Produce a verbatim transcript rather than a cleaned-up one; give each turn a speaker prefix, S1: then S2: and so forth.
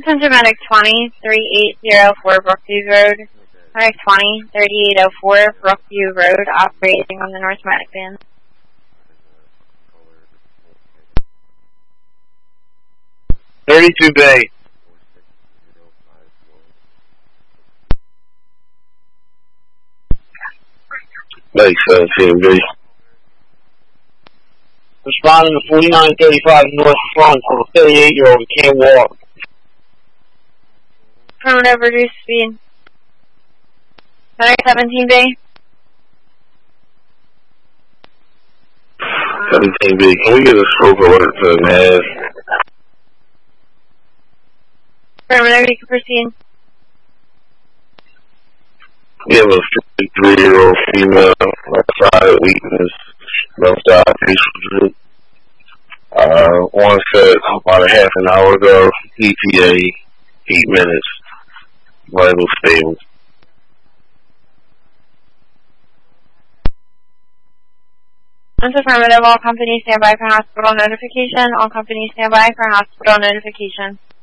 S1: Attention Medic twenty, thirty-eight oh four Brookview Road. Medic twenty, thirty-eight oh four Brookview Road, operating on the North Medic van.
S2: thirty-two Bay.
S3: Medic seventeen B.
S2: Responding to forty-nine thirty-five North Front for a thirty-eight-year-old who can't walk.
S1: Affirmative, reduce speed. Medic seventeen B.
S3: seventeen B, can we get a stroke alert to the N A S?
S1: Affirmative, you can proceed.
S3: We have a fifty-three-year-old female, outside weakness, left eye, facial droop. Uh, onset about a half an hour ago, E T A, eight minutes, vital stable.
S1: That's affirmative. All companies stand by for hospital notification. All companies stand by for hospital notification.